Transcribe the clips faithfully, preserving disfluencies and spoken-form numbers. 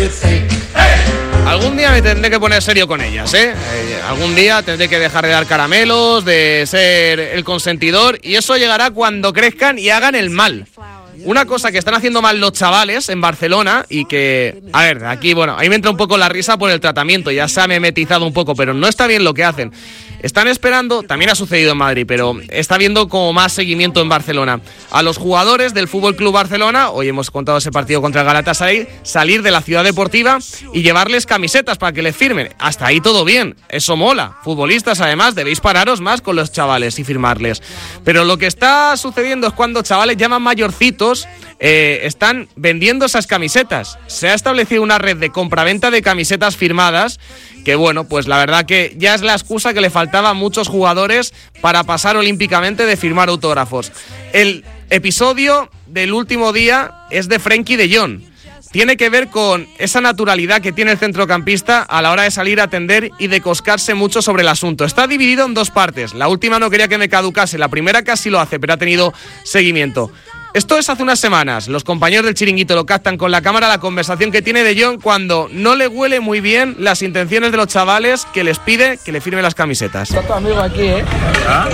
Algún día me tendré que poner serio con ellas, ¿eh? eh algún día tendré que dejar de dar caramelos, de ser el consentidor, y eso llegará cuando crezcan y hagan el mal. Una cosa que están haciendo mal los chavales en Barcelona y que, a ver, aquí, bueno, ahí me entra un poco la risa por el tratamiento, ya se ha memetizado un poco, pero no está bien lo que hacen. Están esperando, también ha sucedido en Madrid, pero está habiendo como más seguimiento en Barcelona, a los jugadores del F C Barcelona, hoy hemos contado ese partido contra el Galatasaray, salir de la ciudad deportiva y llevarles camisetas para que les firmen. Hasta ahí todo bien, eso mola. Futbolistas, además, debéis pararos más con los chavales y firmarles. Pero lo que está sucediendo es cuando chavales llaman mayorcitos, eh, están vendiendo esas camisetas. Se ha establecido una red de compraventa de camisetas firmadas que, bueno, pues la verdad que ya es la excusa que le faltaba a muchos jugadores para pasar olímpicamente de firmar autógrafos. El episodio del último día es de Frenkie de Jong. Tiene que ver con esa naturalidad que tiene el centrocampista a la hora de salir a atender y de coscarse mucho sobre el asunto. Está dividido en dos partes. La última no quería que me caducase, la primera casi lo hace, pero ha tenido seguimiento. Esto es hace unas semanas. Los compañeros del Chiringuito lo captan con la cámara, la conversación que tiene de Jong cuando no le huele muy bien las intenciones de los chavales que les pide que le firme las camisetas. Está tu amigo aquí, ¿eh? ¿Ah?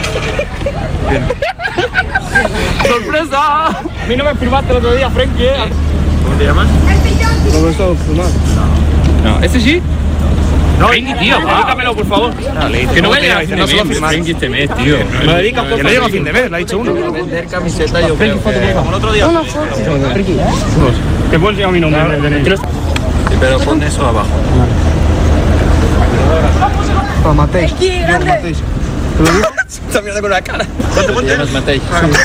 ¡Sorpresa! A mí no me firmaste el otro día, Frenkie, ¿eh? ¿Cómo te llamas? Roberto Fumar. No. ¿Ese sí? No, Frenkie, tío, dedícamelo, por favor. Dale, que no me digas, no se lo firmas. Frenkie este mes, tío. Me lo dedicas, por Que no llego a fin de mes, lo ha dicho uno. Vender camiseta, yo creo que... Como el otro día. Una foto. Frenkie, ¿te puedo enseñar mi nombre? Sí, pero pon eso abajo. Para Mateix. Yo, Mateix. ¿Te lo digo? Está mirando con la cara. ¿Cuánto te llamas, Mateix?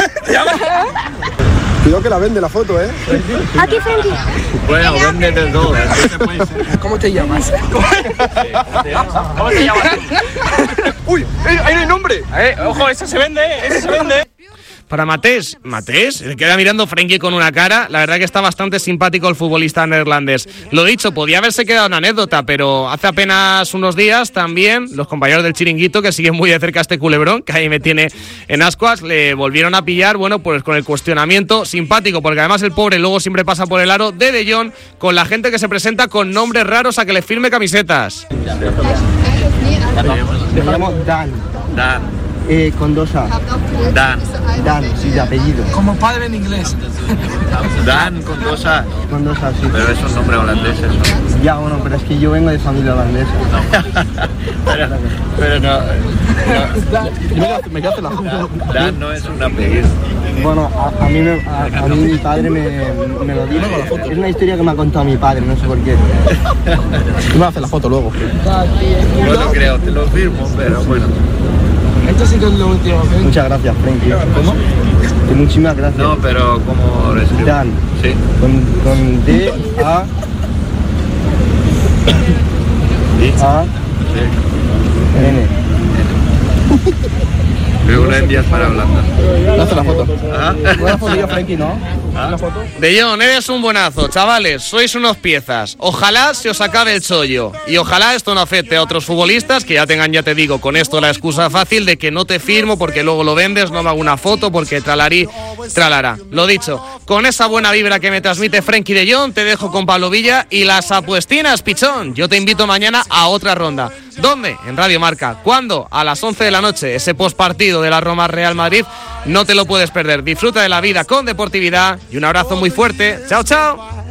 Cuidado que la vende la foto, ¿eh? Aquí, Frenkie. Bueno, véndete todo. ¿Cómo te llamas? ¿Cómo te llamas? ¡Uy! ¡Ahí no hay nombre! Eh, ¡Ojo, eso se vende! ¡Eso se vende! Para Matés, Matés, se queda mirando Frenkie con una cara. La verdad que está bastante simpático el futbolista neerlandés. Lo dicho, podía haberse quedado una anécdota, pero hace apenas unos días también los compañeros del Chiringuito, que siguen muy de cerca a este culebrón, que ahí me tiene en ascuas, le volvieron a pillar, bueno, pues con el cuestionamiento simpático, porque además el pobre luego siempre pasa por el aro de De Jong con la gente que se presenta con nombres raros a que le firme camisetas. Me llamo Dan. Dan. Eh, con dos A. Dan. Dan, sí, de apellido. Como padre en inglés. Dan con dos A. Con dos A, sí. Pero es un nombre holandés eso. Ya, bueno, pero es que yo vengo de familia holandesa. pero, pero no. no. Me quedaste la foto. Dan no es un apellido. Bueno, a, a, mí me, a, a mí mi padre me, me lo dijo. Es una historia que me ha contado mi padre, no sé por qué. Tú me haces la foto luego. No lo creo, te lo firmo, pero bueno. Esto sí que es lo último. Muchas gracias, Frenkie. ¿Cómo? Y muchísimas gracias. No, pero ¿cómo lo escribo? Dan. Sí. Con, con D, A... ¿Sí? A... Sí. N. Veo una en días para blanda. Hace la foto. ¿Ah? Buena foto yo, Frenkie, ¿no? ¿Ah? De Jong, eres un buenazo, chavales, sois unos piezas. Ojalá se os acabe el chollo. Y ojalá esto no afecte a otros futbolistas que ya tengan, ya te digo, con esto la excusa fácil de que no te firmo porque luego lo vendes, no me hago una foto porque tralarí, tralará. Lo dicho, con esa buena vibra que me transmite Frenkie de Jong, te dejo con Pablo Villa y las apuestinas, pichón. Yo te invito mañana a otra ronda. ¿Dónde? En Radio Marca. ¿Cuándo? A las once de la noche. Ese postpartido de la Roma Real Madrid no te lo puedes perder. Disfruta de la vida con deportividad y un abrazo muy fuerte. ¡Chao, chao!